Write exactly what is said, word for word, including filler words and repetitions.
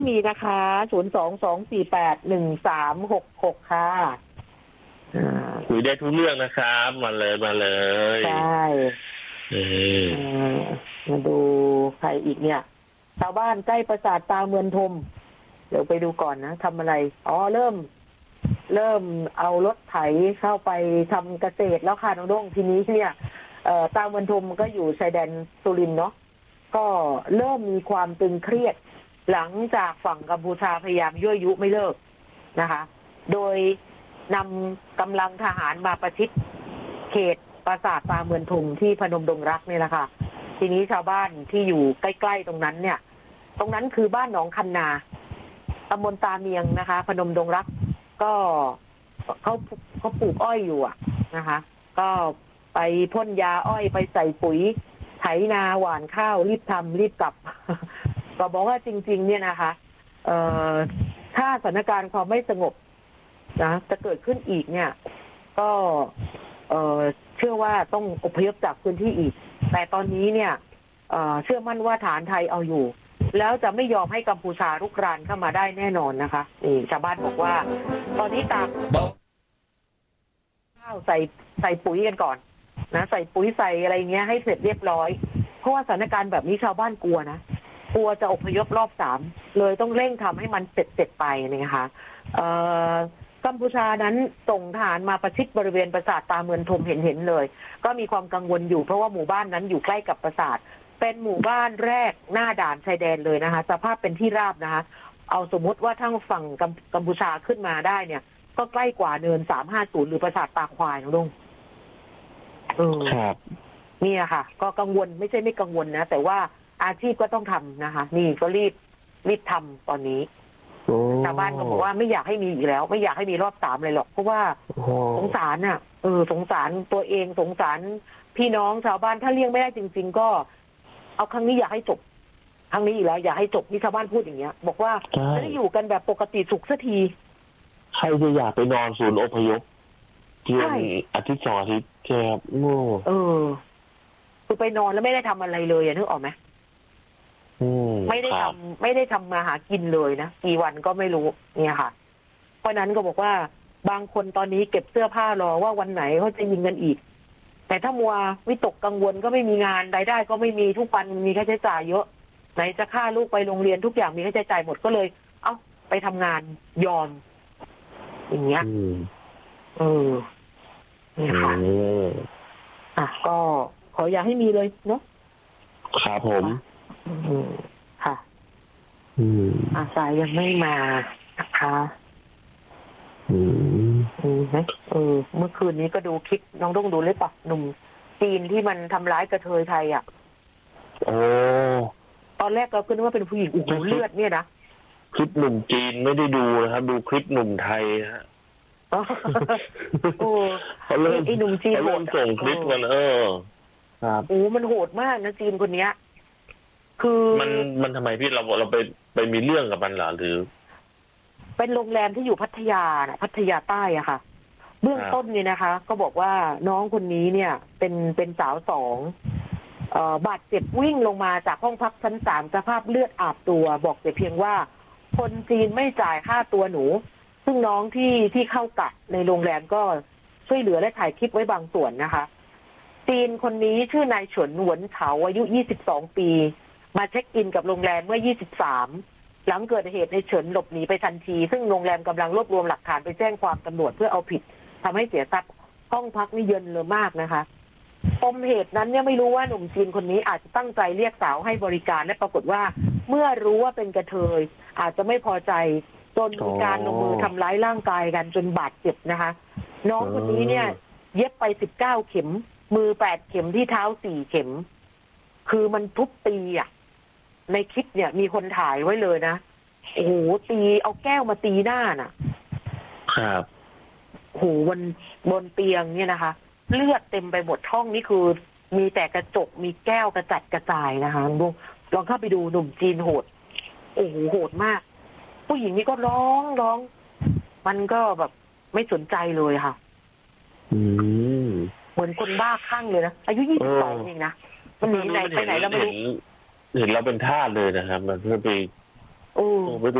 มีนะคะศูนย์สองสองสี่แปดหนึ่งสามหกหกค่ะคุยได้ทุกเรื่องนะครับมาเลยมาเลยใช่มาดูใครอีกเนี่ยชาวบ้านใกล้ปราสาทตาเมืองทมเดี๋ยวไปดูก่อนนะทำอะไรอ๋อเริ่ม เริ่มเอารถไถเข้าไปทำเกษตรแล้วค่ะน้องด้งทีนี้เนี่ยตาเมืองทมก็อยู่ชายแดนสุรินทร์เนาะก็เริ่มมีความตึงเครียดหลังจากฝั่งกัมพูชาพยายามยั่วยุไม่เลิกนะคะ โดยนำกำลังทหารมาประชิดเขตปราสาทตาเมืองทมที่พนมดงรักเนี่ยแหละค่ะทีนี้ชาวบ้านที่อยู่ใกล้ๆตรงนั้นเนี่ยตรงนั้นคือบ้านหนองคันนาตำบลตาเมียงนะคะพนมดงรักก็เขาเขาปลูกอ้อยอยู่อ่ะนะคะก็ไปพ่นยาอ้อยไปใส่ปุ๋ยไถนาหว่านข้าวรีบทำรีบกลับก็บอกว่าจริงๆเนี่ยนะคะเอ่อถ้าสถานการณ์ความไม่สงบนะจะเกิดขึ้นอีกเนี่ยก็เอ่อเชื่อว่าต้องอพยพจากพื้นที่อีกแต่ตอนนี้เนี่ยเอ่อเชื่อมั่นว่าฐานไทยเอาอยู่แล้วจะไม่ยอมให้กัมพูชารุกรานเข้ามาได้แน่นอนนะคะนี่ชาวบ้านบอกว่าตอนนี้ตากข้าวใส่ใส่ปุ๋ยกันก่อนนะใส่ปุ๋ยใส่อะไรเงี้ยให้เสร็จเรียบร้อยเพราะว่าสถานการณ์แบบนี้ชาวบ้านกลัวนะกลัวจะอพยพรอบสามเลยต้องเร่งทำให้มันเสร็จเสร็จไปนะคะกัมพูชานั้นส่งทหารมาประชิดบริเวณปราสาทตาเมืองทมเห็นเห็นเลยก็มีความกังวลอยู่เพราะว่าหมู่บ้านนั้นอยู่ใกล้กับปราสาทเป็นหมู่บ้านแรกหน้าด่านชายแดนเลยนะคะสภาพเป็นที่ราบนะคะเอาสมมติว่าทั้งฝั่งกัมพูชาขึ้นมาได้เนี่ยก็ใกล้กว่าเนินสามห้าศูนย์หรือปราสาทตาควายนะลุงเออครับนี่ค่ะ ก็กังวลไม่ใช่ไม่กังวลนะแต่ว่าอาชีพก็ต้องทำนะคะนี่ก็รีบรีบทำตอนนี้ชาวบ้านก็บอกว่าไม่อยากให้มีอีกแล้วไม่อยากให้มีรอบสามเลยหรอกเพราะว่าสงสารน่ะเออสงสารตัวเองสงสารพี่น้องชาวบ้านถ้าเลี้ยงไม่ได้จริงๆก็เอาครั้งนี้อยากให้จบครั้งนี้อีกแล้วอยากให้จบนี่ชาวบ้านพูดอย่างเงี้ยบอกว่าจะได้อยู่กันแบบปกติสุขสักทีใครจะอยากไปนอนศูนย์อพยพเพียงอาทิตย์สองอาทิตย์แค่โง่เออคือไปนอนแล้วไม่ได้ทำอะไรเลยอ่ะนึกออกไหมไม่ได้ทำไม่ได้ทำมาหากินเลยนะกี่วันก็ไม่รู้เนี่ยค่ะเพราะนั้นก็บอกว่าบางคนตอนนี้เก็บเสื้อผ้ารอว่าวันไหนเขาจะยิงกันอีกแต่ถ้ามัววิตกกังวลก็ไม่มีงานรายได้ก็ไม่มีทุกวันมีค่าใช้จ่ายเยอะไหนจะค่าลูกไปโรงเรียนทุกอย่างมีค่าใช้จ่ายหมดก็เลย เอ้าไปทำงานยอมอย่างเงี้ยเออเนี่ยค่ะอ่ะก็ขออย่าให้มีเลยเนาะครับผมค่ะอาสายยังไม่มานะคะอืมเออเมื่อคืนนี้ก็ดูคลิปน้องต้องดูเลยปะหนุ่มจีนที่มันทำร้ายกระเทยไทยอ่ะโอ้ตอนแรกเราคิดว่าเป็นผู้หญิงอุ้ยเลือดเนี่ยนะคลิปหนุ่มจีนไม่ได้ดูนะครับดูคลิปหนุ่มไทยฮะโอ้เขาเริ่มไอ้หนุ่มจีนเริ่มส่งคลิปกันเออครับโอ้มันโหดมากนะจีนคนเนี้ยคือมันมันทำไมพี่เราเราไปไปมีเรื่องกับมันเหรอหรือเป็นโรงแรมที่อยู่พัทยาน่ะพัทยาใต้อะค่ะเบื้องต้นเนี่ยนะคะ ก็บอกว่าน้องคนนี้เนี่ย เป็นเป็นสาวสองเอ่อบาดเจ็บวิ่งลงมาจากห้องพักชั้นสามสภาพเลือดอาบตัวบอกแต่เพียงว่าคนจีนไม่จ่ายค่าตัวหนูซึ่งน้องที่ที่เข้ากะในโรงแรมก็ช่วยเหลือและถ่ายคลิปไว้บางส่วนนะคะจีนคนนี้ชื่อนายเฉินหวนเฉาอายุยี่สิบสองปีมาเช็คอินกับโรงแรมเมื่อยี่สิบสามหลังเกิดเหตุในเฉินหลบหนีไปทันทีซึ่งโรงแรมกำลังรวบรวมหลักฐานไปแจ้งความตำรวจเพื่อเอาผิดทำให้เสียทรัพย์ห้องพักนี่เยินเลยมากนะคะปมเหตุนั้นเนี่ยไม่รู้ว่าหนุ่มจีนคนนี้อาจจะตั้งใจเรียกสาวให้บริการและปรากฏว่าเมื่อรู้ว่าเป็นกระเทยอาจจะไม่พอใจจนมีการลงมือทำร้ายร่างกายกันจนบาดเจ็บนะคะน้องคนนี้เนี่ยเย็บไปสิบเก้าเข็มมือแปดเข็มที่เท้าสี่เข็มคือมันทุบตีอ่ะในคลิปเนี่ยมีคนถ่ายไว้เลยนะโอ้โหตีเอาแก้วมาตีหน้าน่ะครับโอ้โหบนบนเตียงเนี่ยนะคะเลือดเต็มไปหมดห้องนี่คือมีแต่กระจกมีแก้วกระจัดกระจายนะคะลองลองเข้าไปดูหนุ่มจีนโหดโอ้โหโหดมากผู้หญิงนี่ก็ร้องร้องมันก็แบบไม่สนใจเลยค่ะอืมเหมือนคนบ้าคลั่งเลยนะอายุยี่สิบสองเองนะมันหนีไหนไปไหนแล้วไม่รู้เห็นเราเป็นทาสเลยนะครับมันเพื่อไปโอ้โอ้ไป